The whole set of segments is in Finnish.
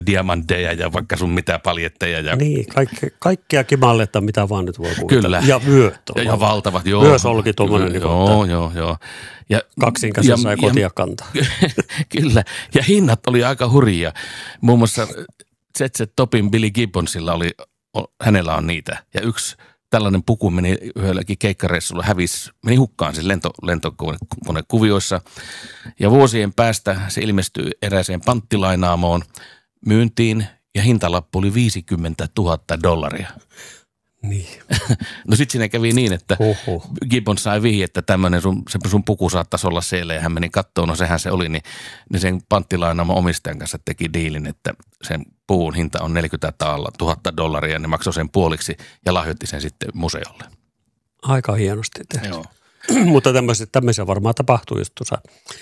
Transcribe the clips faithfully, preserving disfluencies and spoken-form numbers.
diamantteja ja vaikka sun mitä paljetteja. Ja... Niin, kaikke, kaikkea kimalletta, mitä vaan nyt voi kuvitella. Kyllä. Ja vyöt. Ja, ja valtavat, joo. Myös olki tuommoinen. Niin joo, joo, joo. Ja, kaksin käsin sai kotia kantaa. Kyllä, ja hinnat oli aika hurjia. Muun muassa Z Z Topin Billy Gibbonsilla oli, hänellä on niitä. Ja yksi tällainen puku meni yhdelläkin keikkareissulla, hävisi, meni hukkaan siis lento, lentokonekuvioissa. Ja vuosien päästä se ilmestyi erääseen panttilainaamoon myyntiin ja hintalappu oli viisikymmentätuhatta dollaria. Niin. No sit siinä kävi niin, että Oho. Gibbons sai vihi, että tämmöinen sun, se sun puku saattaisi olla siellä ja hän meni kattoon, no sehän se oli, niin, niin sen panttilainaamon omistajan kanssa teki diilin, että sen puvun hinta on neljäkymmentätuhatta dollaria ja ne maksoi sen puoliksi ja lahjoitti sen sitten museolle. Aika hienosti tehty. Joo. Mutta tämmöisiä varmaan tapahtuu just tuossa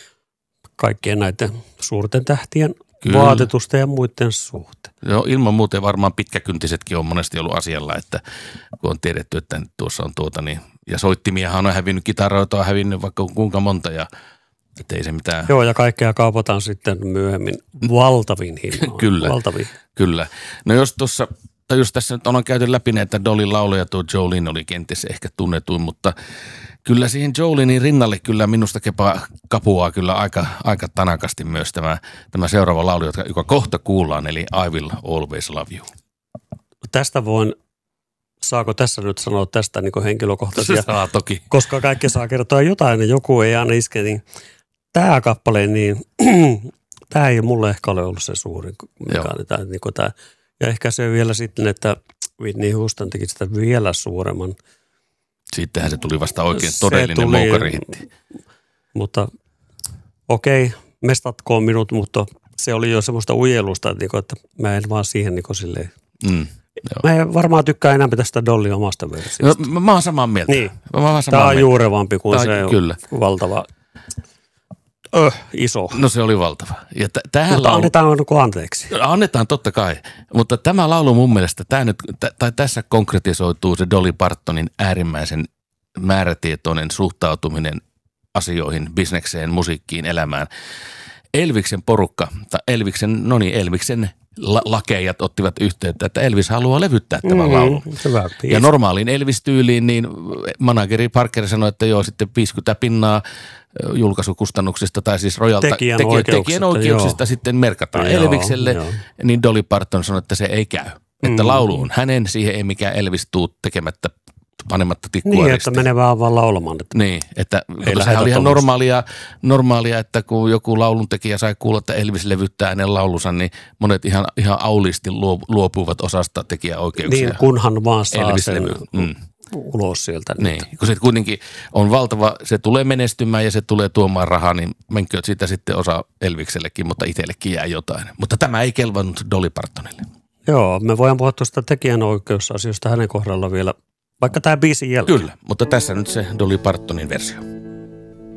kaikkien näiden suurten tähtien Kyllä. vaatetusta ja muiden suhteen. Joo, ilman muuta varmaan pitkäkyntisetkin on monesti ollut asialla, että kun on tiedetty, että tuossa on tuota niin, ja soittimiahan on hävinnyt, kitaroita on hävinnyt vaikka kuinka monta ja että ei se mitään. Joo, ja kaikkea kaupataan sitten myöhemmin valtavin hinnoin. Kyllä, valtavin. kyllä. No jos tuossa, tai jos tässä nyt on käyty läpi näitä Dollyn lauluja, tuo Jolene oli kenties ehkä tunnetuin, mutta kyllä siihen Jolenin rinnalle kyllä minusta kepa, kapuaa kyllä aika, aika tanakasti myös tämä, tämä seuraava laulu, joka, joka kohta kuullaan, eli I Will Always Love You. Tästä voin, saako tässä nyt sanoa tästä niin henkilökohtaisia? Saa toki. Koska kaikki saa kertoa jotain ja joku ei aina iske, niin tämä kappale, niin tämä ei mulle ehkä ole ollut se suurin. Mikä on tämä, niin tämä. Ja ehkä se vielä sitten, että Whitney Houston teki sitä vielä suuremman. Sittenhän se tuli vasta oikein todellinen moukarihitti. Mutta okei, okay, mestatkoon minut, mutta se oli jo semmoista ujelusta, että mä en vaan siihen niin silleen. Mm, mä en varmaan tykkää enää tästä Dollyn omasta versiosta. No, mä oon samaa mieltä. Niin. Mä oon samaa Tämä on mieltä. juurevampi kuin Tämä, se kyllä. valtava öh, iso. No se oli valtava. Ja t- tähän mutta laulu... annetaan anteeksi. Annetaan totta kai, mutta tämä laulu mun mielestä, tämä nyt, t- tai tässä konkretisoituu se Dolly Partonin äärimmäisen määrätietoinen suhtautuminen asioihin, bisnekseen, musiikkiin, elämään. Elviksen porukka, tai Elviksen, no niin, Elviksen la- lakeijat ottivat yhteyttä, että Elvis haluaa levyttää tämän mm, laulun. Hyvä, ja normaaliin Elvis-tyyliin, niin manageri Parker sanoi, että joo, sitten viisikymmentä pinnaa julkaisukustannuksista tai siis rojalta tekijänoikeuksista, tekijänoikeuksista sitten merkataan joo, Elvikselle, joo. Niin Dolly Parton sanoi, että se ei käy. Että mm. laulu on hänen, siihen ei mikään Elvis tuu tekemättä panematta tikkua Niin, ristiin. että menee vaan vaan laulamaan. Että niin, että sehän oli ihan normaalia, normaalia, että kun joku lauluntekijä sai kuulla, että Elvis levyttää hänen laulunsa, niin monet ihan, ihan auliisti luopuivat osasta tekijäoikeuksia. Niin, kunhan vaan saa sen mm. ulos sieltä. Niin, kun se kuitenkin on valtava, se tulee menestymään ja se tulee tuomaan rahaa, niin menkööt siitä sitten osa Elviksellekin, mutta itsellekin jää jotain. Mutta tämä ei kelvannut Dolly Partonille. Joo, me voidaan puhua tuosta tekijänoikeusasioista hänen kohdalla vielä, vaikka tämä biisin jälkeen. Kyllä, mutta tässä nyt se Dolly Partonin versio.